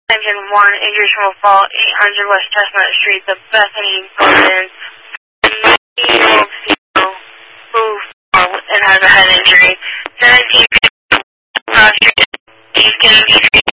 Engine 1, injuries from a fall, 800 West Chestnut Street, the Bethany Bowden, 19-year-old female who fell and has a head injury. 17 Cross Street, East Kennedy Street,